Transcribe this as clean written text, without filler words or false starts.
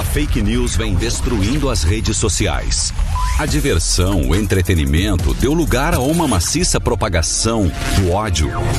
fake news vem destruindo as redes sociais. A diversão, o entretenimento deu lugar a uma maciça propagação do ódio.